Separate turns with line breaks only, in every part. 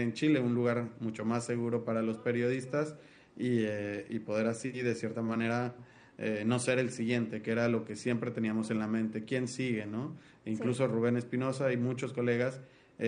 en Chile un lugar mucho más seguro para los periodistas y poder así, de cierta manera, no ser el siguiente, que era lo que siempre teníamos en la mente. ¿Quién sigue, no? E
Sí.
incluso Rubén Espinosa y muchos colegas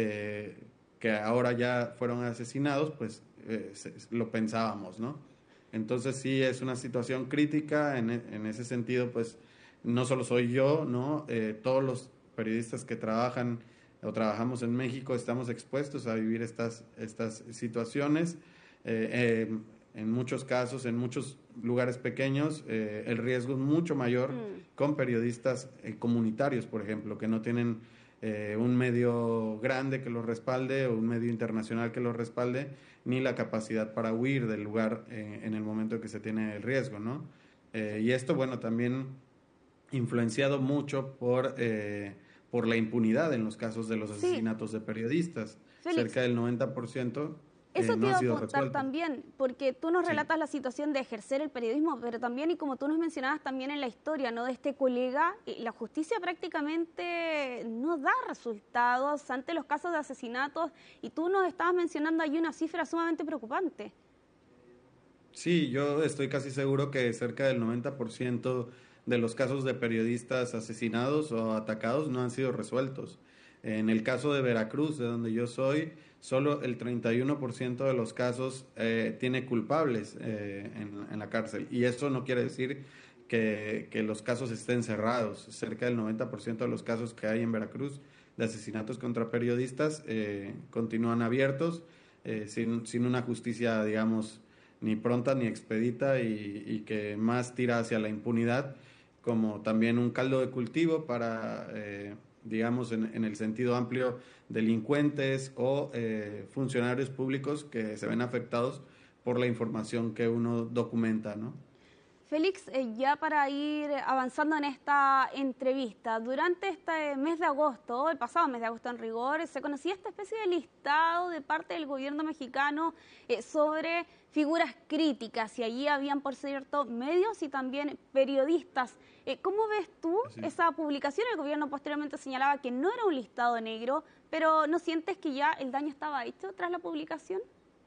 que ahora ya fueron asesinados, pues lo pensábamos, ¿no? Entonces sí es una situación crítica en ese sentido, pues no solo soy yo, ¿no? Todos los periodistas que trabajan o trabajamos en México estamos expuestos a vivir estas situaciones. Eh, en muchos casos, en muchos lugares pequeños, el riesgo es mucho mayor
Mm.
con periodistas comunitarios, por ejemplo, que no tienen un medio grande que los respalde o un medio internacional que los respalde, ni la capacidad para huir del lugar en el momento que se tiene el riesgo, ¿no? Y esto, bueno, también influenciado mucho por la impunidad en los casos de los
Sí,
asesinatos de periodistas.
Félix,
Cerca del 90%
eso te
no han
iba a
sido
contar
resueltos.
también, porque tú nos
Sí.
relatas la situación de ejercer el periodismo, pero también, y como tú nos mencionabas también en la historia, ¿no? De este colega, la justicia prácticamente no da resultados ante los casos de asesinatos, y tú nos estabas mencionando ahí una cifra sumamente preocupante.
Sí, yo estoy casi seguro que cerca del 90% de los casos de periodistas asesinados o atacados no han sido resueltos. En el caso de Veracruz, de donde yo soy, solo el 31% de los casos tiene culpables en la cárcel. Y eso no quiere decir que los casos estén cerrados. Cerca del 90% de los casos que hay en Veracruz de asesinatos contra periodistas continúan abiertos sin una justicia, digamos, ni pronta ni expedita y que más tira hacia la impunidad, como también un caldo de cultivo para, digamos, en el sentido amplio, delincuentes o funcionarios públicos que se ven afectados por la información que uno documenta, ¿no?
Félix, ya para ir avanzando en esta entrevista, durante este mes de agosto, el pasado mes de agosto en rigor, se conocía esta especie de listado de parte del gobierno mexicano sobre figuras críticas y allí habían, por cierto, medios y también periodistas. ¿Cómo ves tú
Sí.
esa publicación? El gobierno posteriormente señalaba que no era un listado negro, pero ¿no sientes que ya el daño estaba hecho tras la publicación?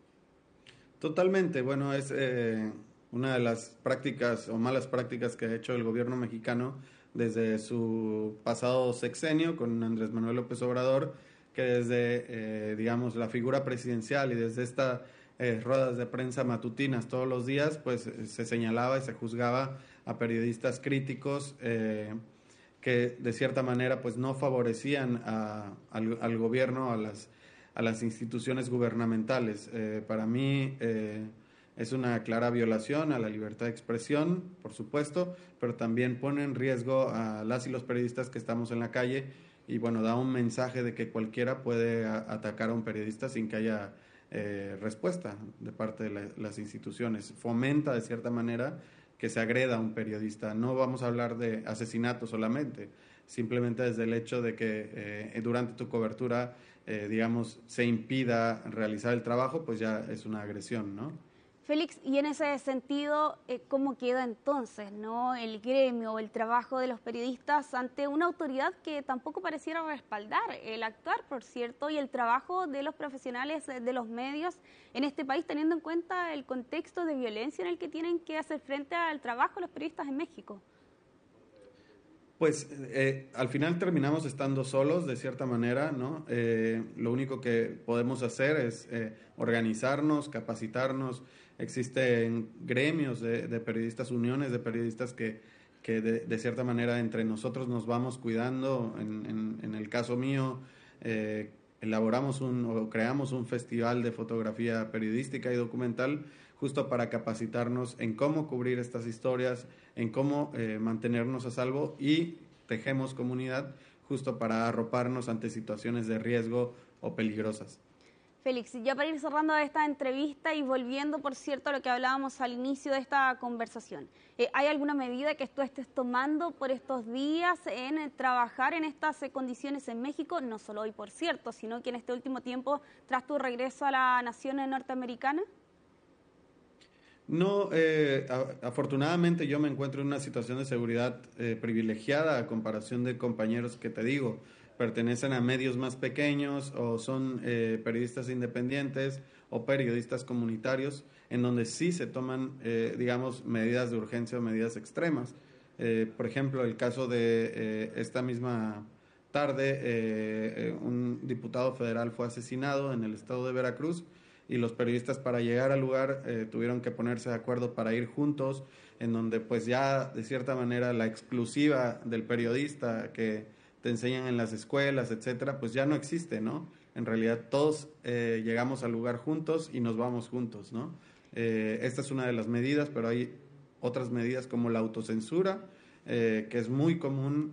Totalmente, bueno, es una de las prácticas o malas prácticas que ha hecho el gobierno mexicano desde su pasado sexenio con Andrés Manuel López Obrador, que desde, digamos, la figura presidencial y desde estas ruedas de prensa matutinas todos los días, pues se señalaba y se juzgaba a periodistas críticos que de cierta manera pues no favorecían al gobierno, a las instituciones gubernamentales. Para mí es una clara violación a la libertad de expresión, por supuesto, pero también pone en riesgo a las y los periodistas que estamos en la calle y bueno, da un mensaje de que cualquiera puede atacar a un periodista sin que haya respuesta de parte de las instituciones. Fomenta de cierta manera que se agreda a un periodista. No vamos a hablar de asesinato solamente, simplemente desde el hecho de que durante tu cobertura, digamos, se impida realizar el trabajo, pues ya es una agresión, ¿no?
Félix, y en ese sentido, ¿cómo queda entonces, no, el gremio o el trabajo de los periodistas ante una autoridad que tampoco pareciera respaldar el actuar, por cierto, y el trabajo de los profesionales de los medios en este país, teniendo en cuenta el contexto de violencia en el que tienen que hacer frente al trabajo de los periodistas en México?
Pues al final terminamos estando solos de cierta manera, ¿no? Lo único que podemos hacer es organizarnos, capacitarnos. Existen gremios de periodistas, uniones de periodistas que de cierta manera entre nosotros nos vamos cuidando. En el caso mío, elaboramos o creamos un festival de fotografía periodística y documental justo para capacitarnos en cómo cubrir estas historias, en cómo mantenernos a salvo y tejemos comunidad justo para arroparnos ante situaciones de riesgo o peligrosas.
Félix, ya para ir cerrando esta entrevista y volviendo, por cierto, a lo que hablábamos al inicio de esta conversación, ¿hay alguna medida que tú estés tomando por estos días en trabajar en estas condiciones en México? No solo hoy, por cierto, sino que en este último tiempo, tras tu regreso a la nación norteamericana.
No, afortunadamente yo me encuentro en una situación de seguridad privilegiada a comparación de compañeros que te digo, pertenecen a medios más pequeños o son periodistas independientes o periodistas comunitarios, en donde sí se toman, digamos, medidas de urgencia o medidas extremas. Por ejemplo, el caso de esta misma tarde, un diputado federal fue asesinado en el estado de Veracruz y los periodistas, para llegar al lugar, tuvieron que ponerse de acuerdo para ir juntos, en donde pues ya de cierta manera la exclusiva del periodista que te enseñan en las escuelas, etcétera, pues ya no existe, ¿no? En realidad todos llegamos al lugar juntos y nos vamos juntos, ¿no? Esta es una de las medidas, pero hay otras medidas como la autocensura, que es muy común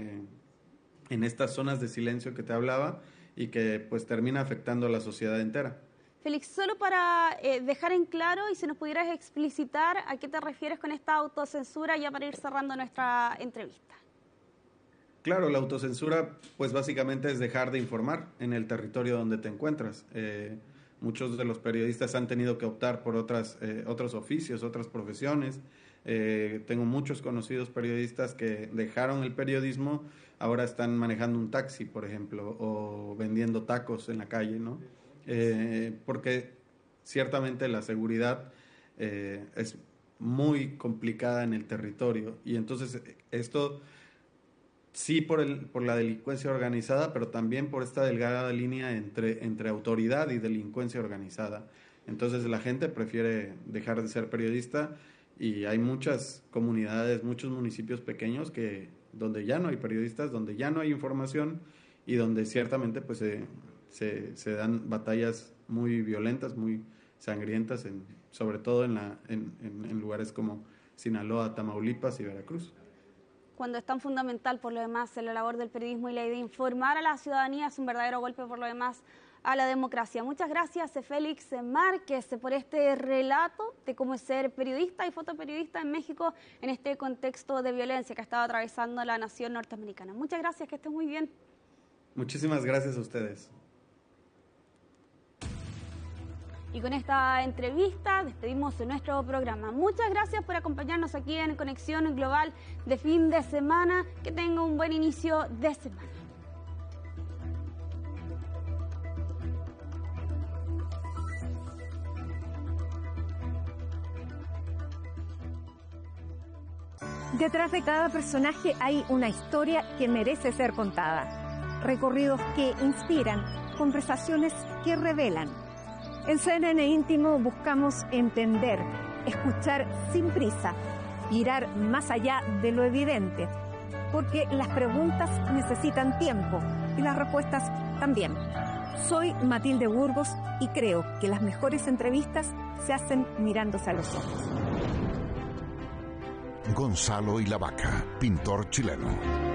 en estas zonas de silencio que te hablaba y que pues termina afectando a la sociedad entera.
Félix, solo para dejar en claro y si nos pudieras explicitar a qué te refieres con esta autocensura, ya para ir cerrando nuestra entrevista.
Claro, la autocensura pues básicamente es dejar de informar en el territorio donde te encuentras. Muchos de los periodistas han tenido que optar por otros oficios, otras profesiones. Tengo muchos conocidos periodistas que dejaron el periodismo, ahora están manejando un taxi, por ejemplo, o vendiendo tacos en la calle, ¿no? Porque ciertamente la seguridad es muy complicada en el territorio y entonces esto sí por la delincuencia organizada, pero también por esta delgada línea entre autoridad y delincuencia organizada. Entonces la gente prefiere dejar de ser periodista y hay muchas comunidades, muchos municipios pequeños donde ya no hay periodistas, donde ya no hay información y donde ciertamente pues se dan batallas muy violentas, muy sangrientas, sobre todo en lugares como Sinaloa, Tamaulipas y Veracruz.
Cuando es tan fundamental, por lo demás, en la labor del periodismo y la de informar a la ciudadanía, es un verdadero golpe, por lo demás, a la democracia. Muchas gracias, Félix Márquez, por este relato de cómo es ser periodista y fotoperiodista en México en este contexto de violencia que ha estado atravesando la nación norteamericana. Muchas gracias, que estés muy bien.
Muchísimas gracias a ustedes.
Y con esta entrevista despedimos nuestro programa. Muchas gracias por acompañarnos aquí en Conexión Global de fin de semana. Que tenga un buen inicio de semana.
Detrás de cada personaje hay una historia que merece ser contada. Recorridos que inspiran, conversaciones que revelan. En CNN Íntimo buscamos entender, escuchar sin prisa, mirar más allá de lo evidente, porque las preguntas necesitan tiempo y las respuestas también. Soy Matilde Burgos y creo que las mejores entrevistas se hacen mirándose a los ojos.
Gonzalo y la Vaca, pintor chileno.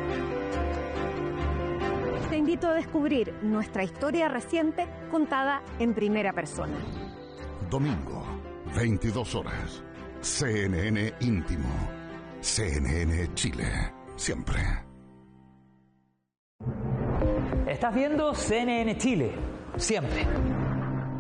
Te invito a descubrir nuestra historia reciente contada en primera persona.
Domingo, 22 horas. CNN Íntimo. CNN Chile. Siempre.
Estás viendo CNN Chile. Siempre.